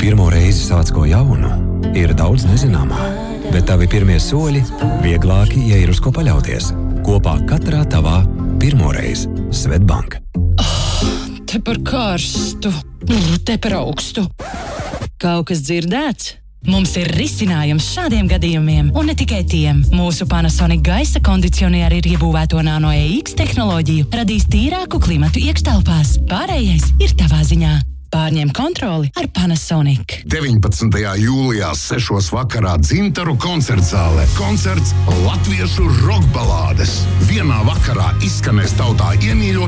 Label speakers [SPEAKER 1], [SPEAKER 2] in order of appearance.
[SPEAKER 1] pirmo reizi sāc ko jaunu, ir daudz nezināmā, bet tavi pirmie soļi vieglāki, ja ir uz ko paļauties. Kopā katrā tavā pirmoreiz Svetbank.
[SPEAKER 2] Te par karstu, te par augstu. Kaut kas dzirdēts? Mums ir risinājums šādiem gadījumiem, un ne tikai tiem. Mūsu Panasonic gaisa kondicionieri ir iebūvēto Nano EX tehnoloģiju, radīs tīrāku klimatu iekštelpās. Pārējais ir tavā ziņā. Pārņem kontroli ar Panasonic.
[SPEAKER 3] 19. jūlijā 6. vakarā Dzintaru koncertzālē. Koncerts latviešu rokbalādes. Vienā vakarā izskanēs tautā iemīļot